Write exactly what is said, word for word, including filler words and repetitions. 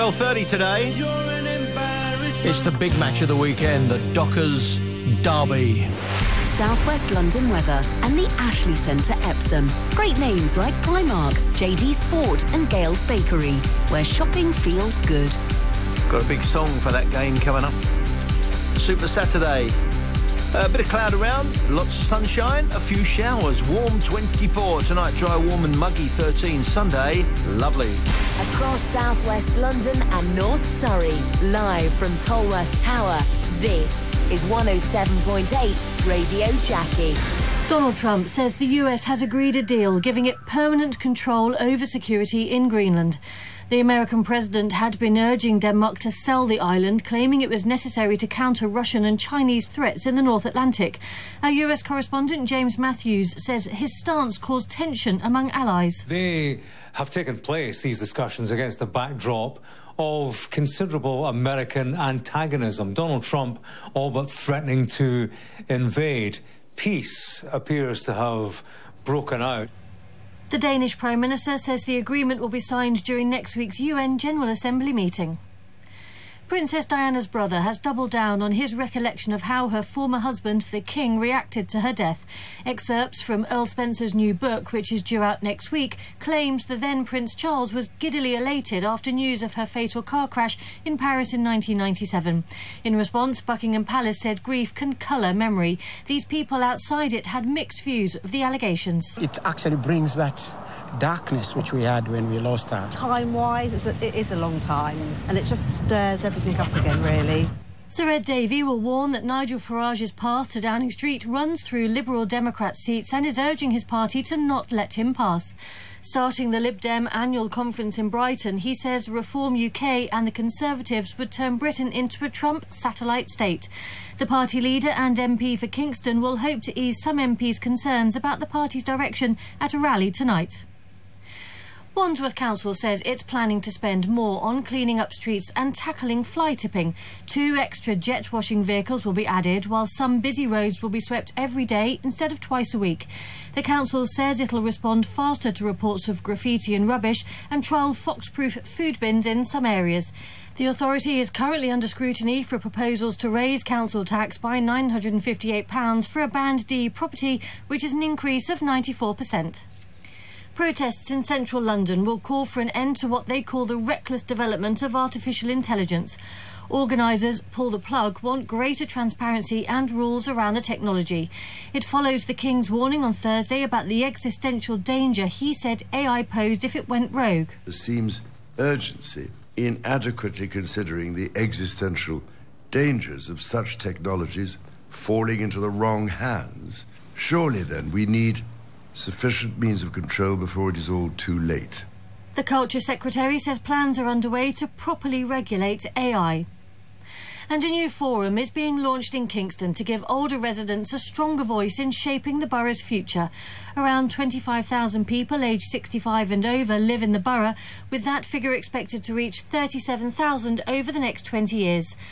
twelve thirty today. It's the big match of the weekend, the Dockers Derby. South West London weather and the Ashley Centre Epsom. Great names like Primark, J D Sport and Gale's Bakery, where shopping feels good. Got a big song for that game coming up. Super Saturday. A bit of cloud around, lots of sunshine, a few showers. Warm twenty-four tonight, dry, warm and muggy thirteen. Sunday, lovely. Across South West London and North Surrey, live from Tolworth Tower, this is one oh seven point eight Radio Jackie. Donald Trump says the U S has agreed a deal giving it permanent control over security in Greenland. The American president had been urging Denmark to sell the island, claiming it was necessary to counter Russian and Chinese threats in the North Atlantic. Our U S correspondent James Matthews says his stance caused tension among allies. They have taken place, these discussions, against the backdrop of considerable American antagonism. Donald Trump all but threatening to invade. Peace appears to have broken out. The Danish Prime Minister says the agreement will be signed during next week's U N General Assembly meeting. Princess Diana's brother has doubled down on his recollection of how her former husband, the King, reacted to her death. Excerpts from Earl Spencer's new book, which is due out next week, claims the then Prince Charles was giddily elated after news of her fatal car crash in Paris in nineteen ninety-seven. In response, Buckingham Palace said grief can colour memory. These people outside it had mixed views of the allegations. It actually brings that darkness which we had when we lost her. Time-wise, it's a, it is a long time, and it just stirs everything up again, really. Sir Ed Davey will warn that Nigel Farage's path to Downing Street runs through Liberal Democrat seats and is urging his party to not let him pass. Starting the Lib Dem annual conference in Brighton, he says Reform U K and the Conservatives would turn Britain into a Trump satellite state. The party leader and M P for Kingston will hope to ease some M Ps' concerns about the party's direction at a rally tonight. Wandsworth Council says it's planning to spend more on cleaning up streets and tackling fly tipping. Two extra jet washing vehicles will be added, while some busy roads will be swept every day instead of twice a week. The council says it'll respond faster to reports of graffiti and rubbish and trial fox-proof food bins in some areas. The authority is currently under scrutiny for proposals to raise council tax by nine hundred and fifty-eight pounds for a Band D property, which is an increase of ninety-four percent. Protests in central London will call for an end to what they call the reckless development of artificial intelligence. Organisers, pull the plug, want greater transparency and rules around the technology. It follows the King's warning on Thursday about the existential danger he said A I posed if it went rogue. There seems urgency in adequately considering the existential dangers of such technologies falling into the wrong hands. Surely then we need sufficient means of control before it is all too late. The Culture Secretary says plans are underway to properly regulate A I. And a new forum is being launched in Kingston to give older residents a stronger voice in shaping the borough's future. Around twenty-five thousand people aged sixty-five and over live in the borough, with that figure expected to reach thirty-seven thousand over the next twenty years.